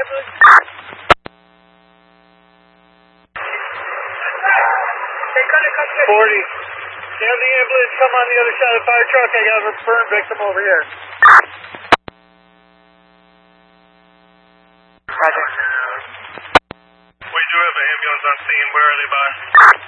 ambulance? 40. Have the ambulance come on the other side of the fire truck. I got a burn victim over here. Roger. We do have an ambulance on scene. Where are they by?